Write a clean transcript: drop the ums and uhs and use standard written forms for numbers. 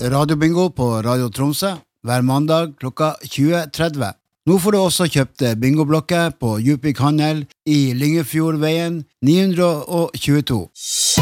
radiobingo på Radio Tromsø hver mandag klokka 20.30. Nå får du også kjøpt bingoblokker på Djupvik Handel i Lyngefjordveien 922.